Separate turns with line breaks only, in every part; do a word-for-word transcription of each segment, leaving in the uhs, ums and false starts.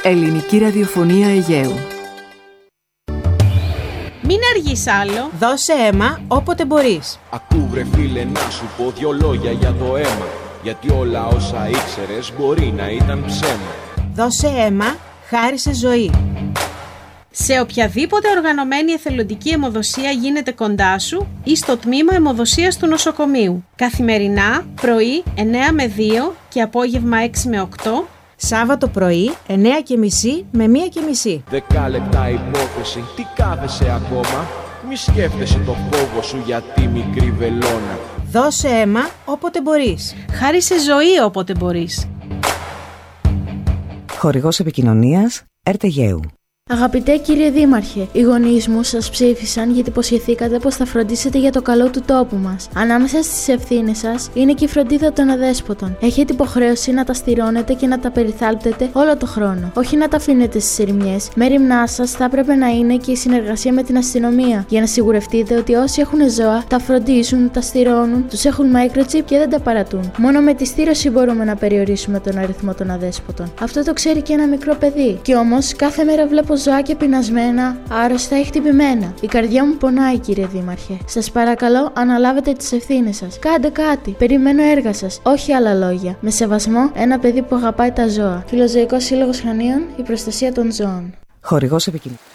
Ελληνική ραδιοφωνία Αιγαίου.
Μην αργείς άλλο.
Δώσε αίμα όποτε μπορείς.
Ακού βρε φίλε να σου πω δυο λόγια για το αίμα. Γιατί όλα όσα ήξερες μπορεί να ήταν ψέμα.
Δώσε αίμα, χάρισε ζωή.
Σε οποιαδήποτε οργανωμένη εθελοντική αιμοδοσία γίνεται κοντά σου ή στο τμήμα αιμοδοσίας του νοσοκομείου. Καθημερινά, πρωί εννέα με δύο και απόγευμα έξι με οκτώ.
Σάββατο πρωί εννέα και μισή με μία και μισή.
Δέκα λεπτά υπόθεση, τι κάθεσαι ακόμα? Μη σκέφτεσαι το φόβο σου για τη μικρή βελόνα.
Δώσε αίμα όποτε μπορείς.
Χάρισε ζωή όποτε μπορείς.
Χορηγός επικοινωνίας Ερτεγαίου.
Αγαπητέ κύριε Δήμαρχε, οι γονείς μου σας ψήφισαν γιατί υποσχεθήκατε πως θα φροντίσετε για το καλό του τόπου μας. Ανάμεσα στις ευθύνες σας είναι και η φροντίδα των αδέσποτων. Έχετε υποχρέωση να τα στηρώνετε και να τα περιθάλπτετε όλο το χρόνο. Όχι να τα αφήνετε στις ερημιές. Μέριμνά σας θα έπρεπε να είναι και η συνεργασία με την αστυνομία. Για να σιγουρευτείτε ότι όσοι έχουν ζώα τα φροντίζουν, τα στηρώνουν, τους έχουν microchip και δεν τα παρατούν. Μόνο με τη στήρωση μπορούμε να περιορίσουμε τον αριθμό των αδέσποτων. Αυτό το ξέρει και ένα μικρό παιδί. Κι όμως κάθε μέρα βλέπω ζωάκια πεινασμένα, άρρωστα ή χτυπημένα. Η καρδιά μου πονάει, κύριε Δήμαρχε. Σας παρακαλώ, αναλάβετε τις ευθύνες σας. Κάντε κάτι. Περιμένω έργα σας. Όχι άλλα λόγια. Με σεβασμό, ένα παιδί που αγαπάει τα ζώα. Φιλοζωικός Σύλλογος Χανίων, η προστασία των ζώων.
Χορηγός επικοινωνίας.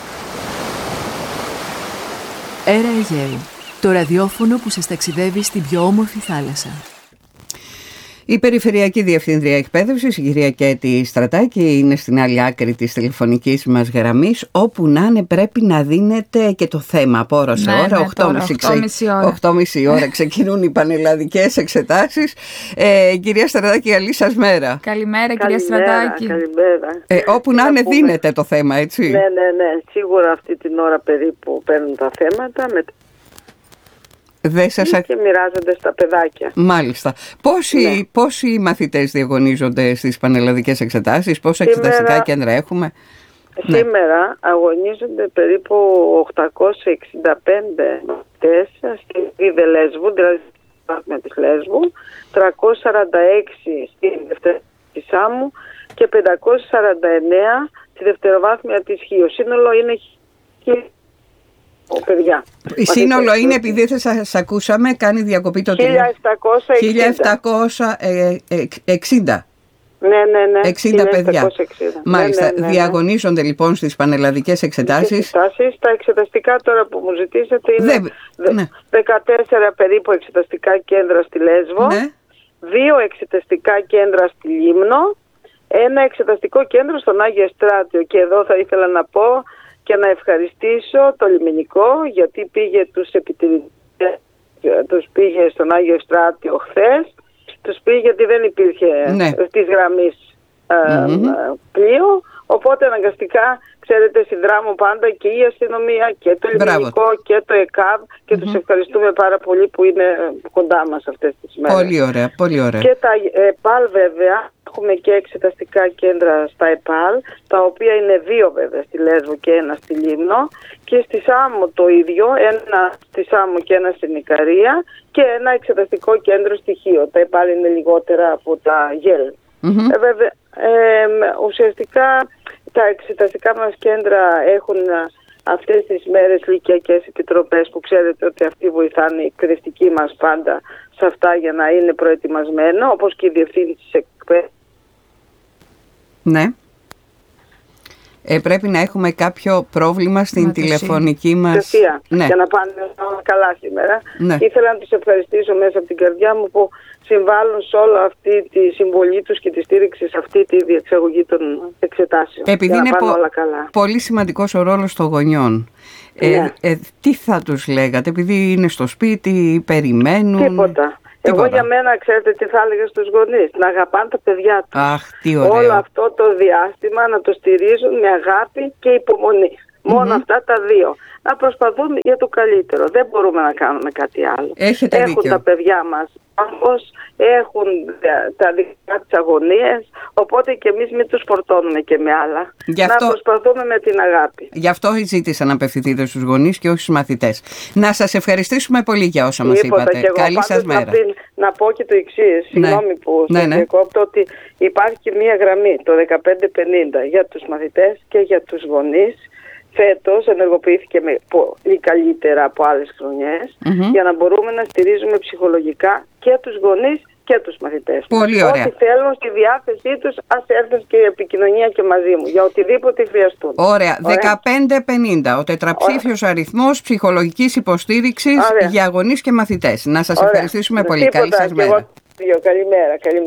Έρα Αιγαίου. Το ραδιόφωνο που σας ταξιδεύει στην πιο όμορφη θάλασσα.
Η Περιφερειακή Διευθύντρια Εκπαίδευσης, η κυρία Κέτη Στρατάκη, είναι στην άλλη άκρη της τηλεφωνικής μας γραμμής. Όπου να είναι, πρέπει να δίνετε και το θέμα από ώρα σε
ναι,
ώρα.
Ναι,
οκτώ και μισή ώρα ξεκινούν οι πανελλαδικές εξετάσεις. Ε, κυρία Στρατάκη, καλή σας μέρα.
Καλημέρα,
καλημέρα,
κυρία Στρατάκη.
Καλημέρα.
Ε, όπου να είναι, δίνετε το θέμα, έτσι.
Ναι, ναι, ναι. Σίγουρα αυτή την ώρα περίπου παίρνουν τα θέματα. Με...
Δεν σας...
και μοιράζονται στα παιδάκια.
Μάλιστα. Πόσοι, ναι. πόσοι μαθητές διαγωνίζονται στις πανελλαδικές εξετάσεις, πόσα σήμερα, εξεταστικά κέντρα έχουμε?
Σήμερα ναι. αγωνίζονται περίπου οκτακόσια εξήντα πέντε μαθητές στη Β' Λέσβου, δηλαδή στη της Λέσβου, τριακόσια σαράντα έξι στη Δευτέρα της Σάμου και πεντακόσια σαράντα εννέα στη δευτεροβάθμια της Χίου. Σύνολο είναι παιδιά.
Η σύνολο είναι, επειδή θα σας ακούσαμε, κάνει διακοπή το
χίλια επτακόσια
εξήντα.
Ναι, ναι, ναι.
εξήντα παιδιά. Μάλιστα.
Ναι, ναι, ναι, ναι.
Διαγωνίζονται λοιπόν στις πανελλαδικές εξετάσεις.
εξετάσεις. Τα εξεταστικά τώρα που μου ζητήσατε είναι
Δεν... ναι.
δεκατέσσερα περίπου εξεταστικά κέντρα στη Λέσβο,
ναι.
δύο εξεταστικά κέντρα στη Λίμνο, ένα εξεταστικό κέντρο στον Άγιο Ευστράτιο. Και εδώ θα ήθελα να πω και να ευχαριστήσω το λιμενικό, γιατί πήγε τους επιτηρητές, τους πήγε στον Άγιο Ευστράτιο χθες, τους πήγε γιατί δεν υπήρχε
ναι.
της γραμμής ε, mm-hmm. πλοίο, οπότε αναγκαστικά, ξέρετε, συνδράμουν πάντα και η αστυνομία και το λιμενικό και το ΕΚΑΒ και mm-hmm. τους ευχαριστούμε πάρα πολύ που είναι κοντά μας αυτές τις μέρες.
Πολύ ωραία, πολύ ωραία.
Και τα ΕΠΑΛ βέβαια, έχουμε και εξεταστικά κέντρα στα ΕΠΑΛ, τα οποία είναι δύο βέβαια στη Λέσβο και ένα στη Λίμνο, και στη Σάμο το ίδιο, ένα στη Σάμο και ένα στην Ικαρία, και ένα εξεταστικό κέντρο στη Χίο. Τα ΕΠΑΛ είναι λιγότερα από τα ΓΕΛ. Mm-hmm. Ε, βέβαια, ε, ουσιαστικά τα εξεταστικά μας κέντρα έχουν αυτές τις μέρες λυκιακές επιτροπές, που ξέρετε ότι αυτοί βοηθάνε οι εκπαιδευτικοί μας πάντα σε αυτά για να είναι προετοιμασμένο, όπως και η διευθύνση της εκπαίδευσης.
Ναι. Ε, πρέπει να έχουμε κάποιο πρόβλημα στην Μα τηλεφωνική μας...
Ναι. Για να πάνε καλά σήμερα.
Ναι.
Ήθελα να τους ευχαριστήσω μέσα από την καρδιά μου που συμβάλλουν σε όλη αυτή τη συμβολή τους και τη στήριξη σε αυτή τη διεξαγωγή των εξετάσεων.
Επειδή
για να
είναι
πάνε
πο...
όλα καλά.
πολύ σημαντικός ο ρόλος των γονιών.
Ναι.
Ε, ε, τι θα τους λέγατε, επειδή είναι στο σπίτι, περιμένουν...
Τίποτα. Εγώ για μένα, ξέρετε τι θα έλεγα στους γονείς? Να αγαπάνε τα παιδιά τους.
Αχ, τι ωραίο.
Όλο αυτό το διάστημα να το στηρίζουν με αγάπη και υπομονή. Μόνο
Mm-hmm.
αυτά τα δύο. Να προσπαθούν για το καλύτερο. Δεν μπορούμε να κάνουμε κάτι άλλο.
Έχετε
Έχουν
δίκιο.
τα παιδιά μας άγχος, έχουν τα δικά τις αγωνίες, οπότε και εμείς μην τους φορτώνουμε και με άλλα.
Αυτό...
Να προσπαθούμε με την αγάπη.
Γι' αυτό ζήτησα να απευθυνθείτε στους γονείς και όχι στους μαθητές. Να σας ευχαριστήσουμε πολύ για όσα μας
Τίποτα,
είπατε.
εγώ,
Καλή σας
να,
μέρα.
πει, να πω και το εξής, συγγνώμη
ναι.
που
ναι,
σας
ναι.
διακόπτω, ότι υπάρχει μία γραμμή το δεκαπέντε πενήντα για τους μαθητές και για τους γονείς. Φέτος ενεργοποιήθηκε με πολύ καλύτερα από άλλες χρονιές, mm-hmm. για να μπορούμε να στηρίζουμε ψυχολογικά και τους γονείς και τους μαθητές.
Πολύ ωραία.
Ό,τι θέλουν στη διάθεσή τους, ας έρθουν και η επικοινωνία και μαζί μου, για οτιδήποτε χρειαστούν.
Ωραία.
Ωραία.
δεκαπέντε πενήντα, ο τετραψήφιος ωραία. αριθμός ψυχολογικής υποστήριξης ωραία. για γονείς και μαθητές. Να σας ωραία. ευχαριστήσουμε πολύ.
Τίποτα,
Καλή σας μέρα.
Εγώ, καλημέρα. Καλημέρα.